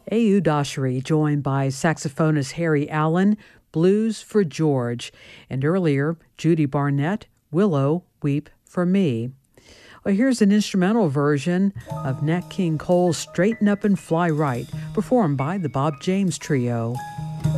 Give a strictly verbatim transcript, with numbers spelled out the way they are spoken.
Ayu Dashri, joined by saxophonist Harry Allen, Blues for George, and earlier, Judy Barnett, Willow, Weep for Me. Well, here's an instrumental version of Nat King Cole's Straighten Up and Fly Right, performed by the Bob James Trio.